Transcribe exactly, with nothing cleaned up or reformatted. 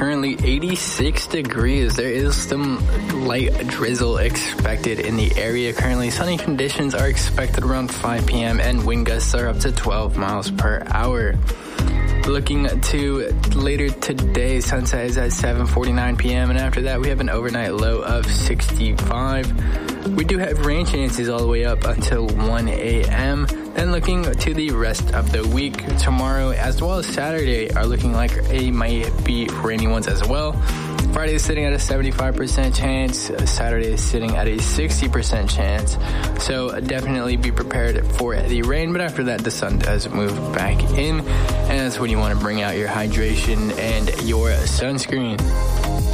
currently eighty-six degrees. There is some light drizzle expected in the area. Currently, sunny conditions are expected around five p.m. and wind gusts are up to twelve miles per hour. Looking to later today, sunset is at seven forty-nine p.m. and after that we have an overnight low of sixty-five. We do have rain chances all the way up until one a.m. Then looking to the rest of the week, tomorrow as well as Saturday are looking like a might be rainy ones as well. Friday is sitting at a seventy-five percent chance. Saturday is sitting at a sixty percent chance. So definitely be prepared for the rain. But after that, the sun does move back in. And that's when you want to bring out your hydration and your sunscreen.